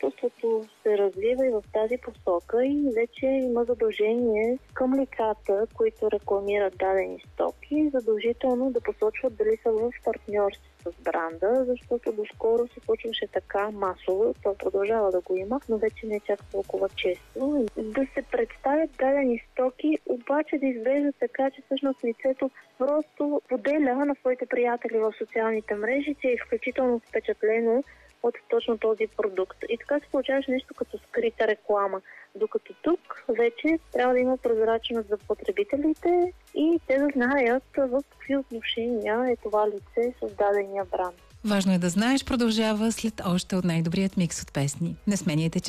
законодателството се развива и в тази посока и вече има задължение към лицата, които рекламират дадени стоки, задължително да посочват дали са в партньорство с бранда, защото доскоро се случваше така масово, то продължава да го има, но вече не е чак толкова често. Да се представят дадени стоки, обаче да изглежда така, че всъщност лицето просто поделя на своите приятели в социалните мрежи, че е изключително впечатлено от точно този продукт. И така се получаваше нещо като скрита реклама. Докато тук вече трябва да има прозрачност за потребителите и те да знаят в какви отношения е това лице с дадения бранд. Важно е да знаеш, продължава след още от най-добрият микс от песни. Не сменяйте